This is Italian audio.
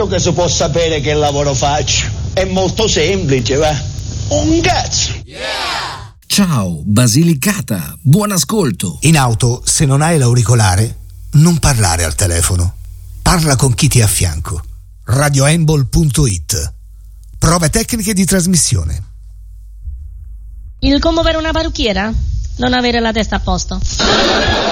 Certo che si può sapere che lavoro faccio. È molto semplice, va. Un cazzo. Yeah! Ciao, Basilicata. Buon ascolto. In auto, se non hai l'auricolare, non parlare al telefono. Parla con chi ti è a fianco. radioembol.it. Prove tecniche di trasmissione. Il combo per una parrucchiera? Non avere la testa a posto.